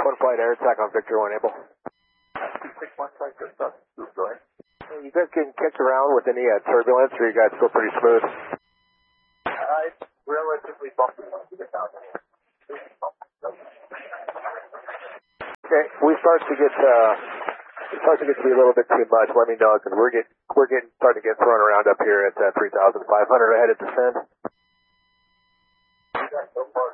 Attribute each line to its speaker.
Speaker 1: 1 flight air attack on Victor 1 able.
Speaker 2: 261 flight, good stuff. Go ahead.
Speaker 1: You guys getting kicked around with any turbulence, or you guys feel pretty smooth?
Speaker 2: It's relatively bumpy once we get down here.
Speaker 1: Okay, we start to get to be a little bit too much. Let me know, because we're starting to get thrown around up here at 3,500 ahead at descent.
Speaker 2: You got so far